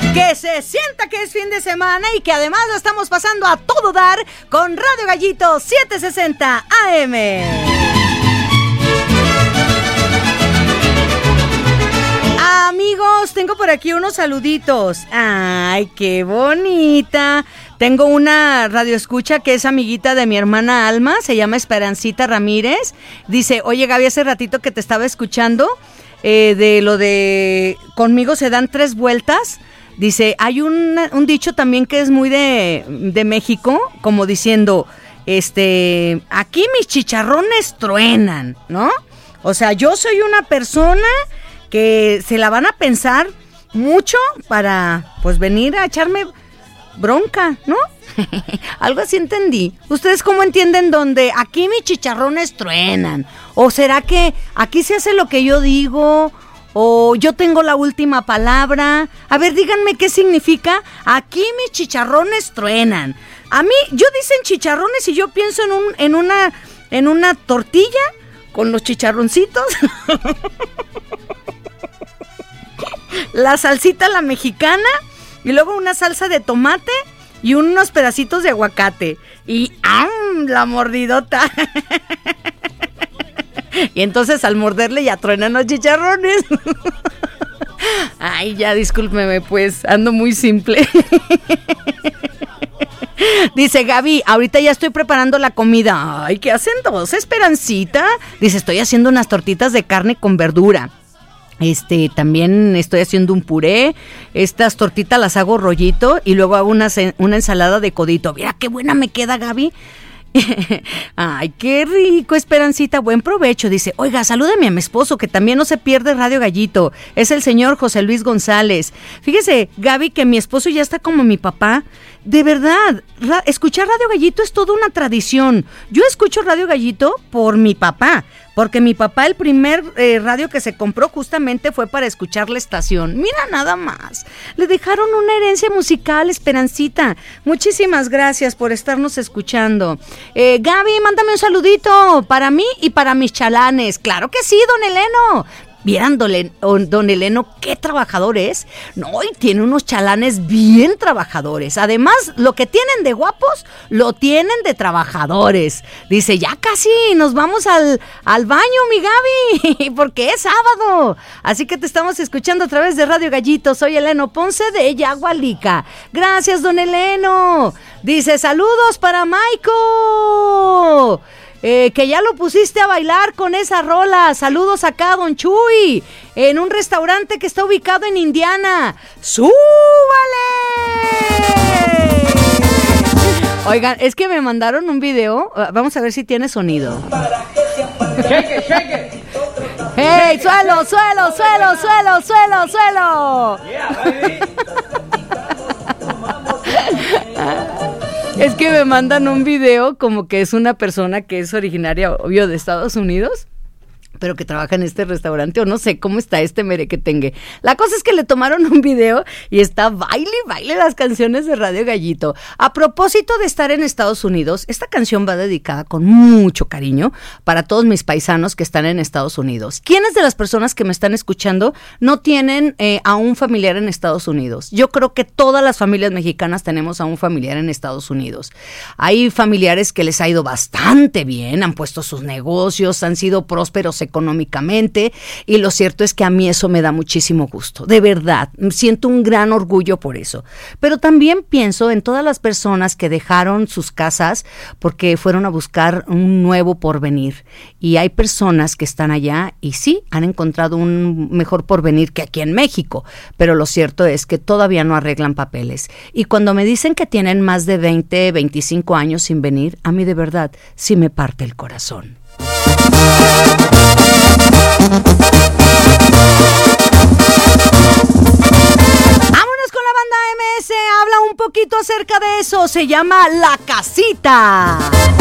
Que se sienta que es fin de semana y que además lo estamos pasando a todo dar con Radio Gallito 760 AM. Amigos, tengo por aquí unos saluditos. ¡Ay, qué bonita! Tengo una radioescucha que es amiguita de mi hermana Alma, se llama Esperancita Ramírez. Dice, oye Gaby, hace ratito que te estaba escuchando de lo de conmigo se dan 3 vueltas. Dice, hay un dicho también que es muy de México, como diciendo, aquí mis chicharrones truenan, ¿no? O sea, yo soy una persona que se la van a pensar mucho para, pues, venir a echarme bronca, ¿no? Algo así entendí. ¿Ustedes cómo entienden donde aquí mis chicharrones truenan? ¿O será que aquí se hace lo que yo digo? ¿O yo tengo la última palabra? A ver, díganme qué significa aquí mis chicharrones truenan. A mí, yo dicen chicharrones y yo pienso en una tortilla con los chicharroncitos. La salsita la mexicana y luego una salsa de tomate y unos pedacitos de aguacate y la mordidota. Y entonces al morderle ya truenan los chicharrones. Ay, ya discúlpeme, pues ando muy simple. Dice Gaby, ahorita ya estoy preparando la comida. Ay, ¿qué hacen dos, Esperancita? Dice, estoy haciendo unas tortitas de carne con verdura. También estoy haciendo un puré. Estas tortitas las hago rollito y luego hago una ensalada de codito. Mira qué buena me queda, Gaby. Ay, qué rico, Esperancita, buen provecho. Dice, oiga, salúdeme a mi esposo que también no se pierde Radio Gallito. Es el señor José Luis González. Fíjese, Gaby, que mi esposo ya está como mi papá. De verdad, escuchar Radio Gallito es toda una tradición. Yo escucho Radio Gallito por mi papá, porque mi papá el primer radio que se compró justamente fue para escuchar la estación. Mira nada más, le dejaron una herencia musical, Esperancita. Muchísimas gracias por estarnos escuchando. Gaby, mándame un saludito para mí y para mis chalanes. Claro que sí, don Eleno. Vieran, don Eleno, qué trabajador es. No, y tiene unos chalanes bien trabajadores. Además, lo que tienen de guapos, lo tienen de trabajadores. Dice, ya casi nos vamos al baño, mi Gaby, porque es sábado. Así que te estamos escuchando a través de Radio Gallito. Soy Eleno Ponce de Yagualica. Gracias, don Eleno. Dice, saludos para Maiko. Que ya lo pusiste a bailar con esa rola. Saludos acá, don Chuy, en un restaurante que está ubicado en Indiana. ¡Súbale! Oigan, es que me mandaron un video. Vamos a ver si tiene sonido. Shake it, shake it. ¡Hey! ¡Suelo, suelo, suelo, suelo, suelo, suelo! Yeah, baby. Es que me mandan un video como que es una persona que es originaria, obvio, de Estados Unidos, pero que trabaja en este restaurante, o no sé cómo está merequetengue. La cosa es que le tomaron un video y está baile las canciones de Radio Gallito. A propósito de estar en Estados Unidos, esta canción va dedicada con mucho cariño para todos mis paisanos que están en Estados Unidos. ¿Quiénes de las personas que me están escuchando no tienen a un familiar en Estados Unidos? Yo creo que todas las familias mexicanas tenemos a un familiar en Estados Unidos. Hay familiares que les ha ido bastante bien, han puesto sus negocios, han sido prósperos económicamente, y lo cierto es que a mí eso me da muchísimo gusto, de verdad, siento un gran orgullo por eso, pero también pienso en todas las personas que dejaron sus casas porque fueron a buscar un nuevo porvenir, y hay personas que están allá y sí, han encontrado un mejor porvenir que aquí en México, pero lo cierto es que todavía no arreglan papeles, y cuando me dicen que tienen más de 20, 25 años sin venir, a mí de verdad sí me parte el corazón. Vámonos con la banda MS, habla un poquito acerca de eso, se llama La Casita.